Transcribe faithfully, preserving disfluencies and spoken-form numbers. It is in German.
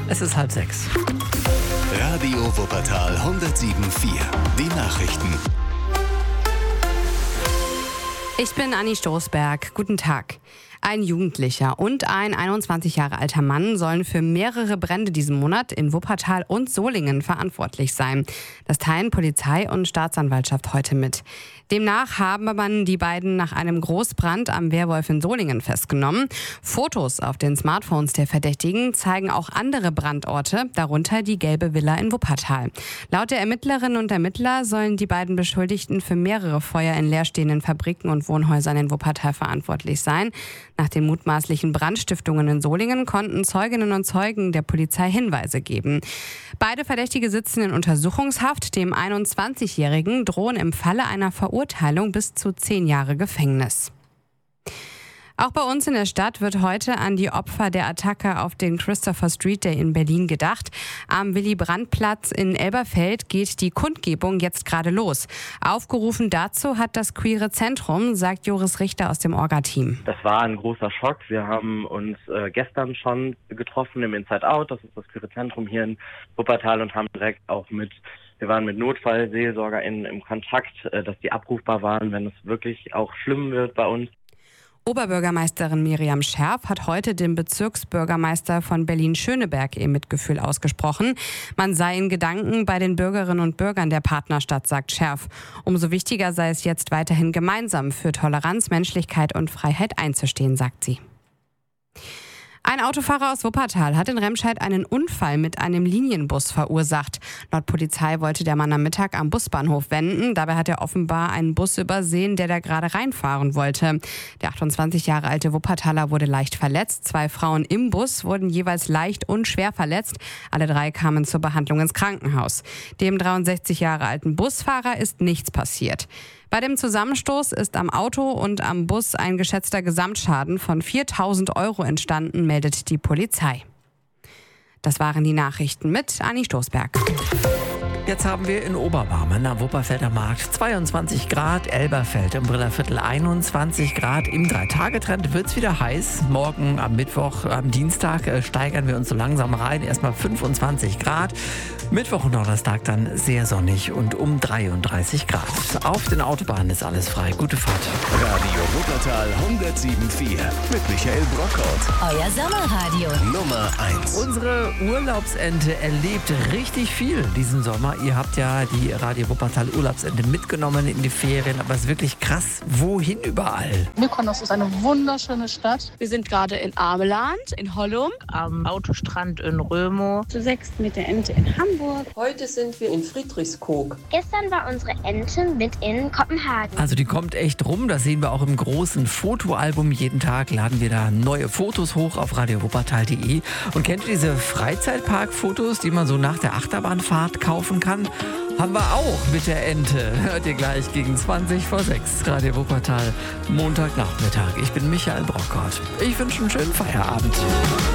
Es ist halb sechs. Radio Wuppertal hundertsieben Komma vier. Die Nachrichten. Ich bin Anni Stoßberg. Guten Tag. Ein Jugendlicher und ein einundzwanzig Jahre alter Mann sollen für mehrere Brände diesen Monat in Wuppertal und Solingen verantwortlich sein. Das teilen Polizei und Staatsanwaltschaft heute mit. Demnach haben man die beiden nach einem Großbrand am Wehrwolf in Solingen festgenommen. Fotos auf den Smartphones der Verdächtigen zeigen auch andere Brandorte, darunter die Gelbe Villa in Wuppertal. Laut der Ermittlerinnen und Ermittler sollen die beiden Beschuldigten für mehrere Feuer in leerstehenden Fabriken und Wohnhäusern in Wuppertal verantwortlich sein. Nach den mutmaßlichen Brandstiftungen in Solingen konnten Zeuginnen und Zeugen der Polizei Hinweise geben. Beide Verdächtige sitzen in Untersuchungshaft. Dem einundzwanzigjährigen drohen im Falle einer Verurteilung bis zu zehn Jahre Gefängnis. Auch bei uns in der Stadt wird heute an die Opfer der Attacke auf den Christopher Street Day in Berlin gedacht. Am Willy-Brandt-Platz in Elberfeld geht die Kundgebung jetzt gerade los. Aufgerufen dazu hat das Queere Zentrum, sagt Joris Richter aus dem Orga-Team. Das war ein großer Schock. Wir haben uns äh, gestern schon getroffen im Inside Out, das ist das Queere Zentrum hier in Wuppertal, und haben direkt auch mit Wir waren mit NotfallseelsorgerInnen im Kontakt, äh, dass die abrufbar waren, wenn es wirklich auch schlimm wird bei uns. Oberbürgermeisterin Miriam Scherf hat heute dem Bezirksbürgermeister von Berlin-Schöneberg ihr Mitgefühl ausgesprochen. Man sei in Gedanken bei den Bürgerinnen und Bürgern der Partnerstadt, sagt Scherf. Umso wichtiger sei es jetzt weiterhin gemeinsam für Toleranz, Menschlichkeit und Freiheit einzustehen, sagt sie. Ein Autofahrer aus Wuppertal hat in Remscheid einen Unfall mit einem Linienbus verursacht. Laut Polizei wollte der Mann am Mittag am Busbahnhof wenden. Dabei hat er offenbar einen Bus übersehen, der da gerade reinfahren wollte. Der achtundzwanzig Jahre alte Wuppertaler wurde leicht verletzt. Zwei Frauen im Bus wurden jeweils leicht und schwer verletzt. Alle drei kamen zur Behandlung ins Krankenhaus. Dem dreiundsechzig Jahre alten Busfahrer ist nichts passiert. Bei dem Zusammenstoß ist am Auto und am Bus ein geschätzter Gesamtschaden von viertausend Euro entstanden, meldet die Polizei. Das waren die Nachrichten mit Anni Stoßberg. Jetzt haben wir in Oberbarmen am Wupperfelder Markt zweiundzwanzig Grad, Elberfeld im Brillerviertel einundzwanzig Grad. Im Drei-Tage-Trend wird es wieder heiß. Morgen am Mittwoch, am Dienstag äh, steigern wir uns so langsam rein. Erstmal fünfundzwanzig Grad. Mittwoch und Donnerstag dann sehr sonnig und um dreiunddreißig Grad. Auf den Autobahnen ist alles frei. Gute Fahrt. Radio Wuppertal hundertsieben Komma vier mit Michael Brockhaus. Euer Sommerradio. Nummer eins. Unsere Urlaubsente erlebt richtig viel diesen Sommer. Ihr habt ja die Radio Wuppertal Urlaubsente mitgenommen in die Ferien, aber es ist wirklich krass, wohin überall. Mykonos ist eine wunderschöne Stadt. Wir sind gerade in Ameland, in Hollum, am Autostrand in Römo. Zu sechst mit der Ente in Hamburg. Heute sind wir in Friedrichskoog. Gestern war unsere Ente mit in Kopenhagen. Also die kommt echt rum, das sehen wir auch im großen Fotoalbum. Jeden Tag laden wir da neue Fotos hoch auf radio wuppertal punkt de. Und kennt ihr diese Freizeitpark-Fotos, die man so nach der Achterbahnfahrt kaufen kann? Haben wir auch mit der Ente. Hört ihr gleich gegen zwanzig vor sechs. Radio Wuppertal, Montagnachmittag. Ich bin Michael Brockhaus. Ich wünsche einen schönen Feierabend.